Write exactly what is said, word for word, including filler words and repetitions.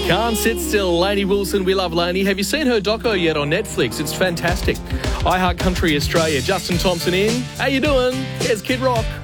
Can't Sit Still, Lainey Wilson. We love Lainey. Have you seen her doco yet on Netflix? It's fantastic. I Heart Country Australia. Justin Thompson in. How you doing? Here's Kid Rock.